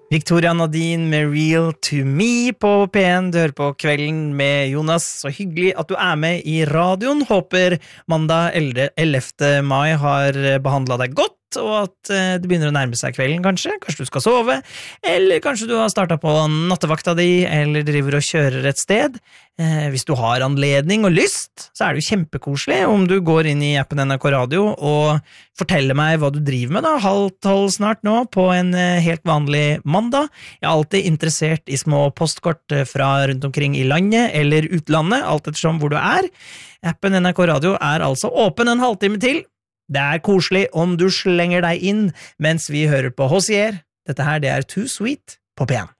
Victoria Nadine med Real to Me på P1. Du hører på Kvelden med Jonas. Så hyggelig at du med I radioen. Håper mandag 11. mai har behandlet deg godt, og at det begynner å nærme seg kvelden kanskje. Kanskje du skal sove, eller kanskje du har startet på nattevakta di, eller driver og kjører et sted. Hvis du har anledning og lyst, så det jo kjempekoselig om du går inn I appen NRK Radio og forteller meg hva du driver med da, 11:30 snart nå, på en helt vanlig mandag. Jeg alltid interessert I små postkort fra rundt omkring I landet eller utlandet, alt ettersom hvor du Appen NRK Radio altså åpen en halvtime til. Det koselig om du slenger deg inn mens vi hører på Hozier. Dette her, det Too Sweet på P1.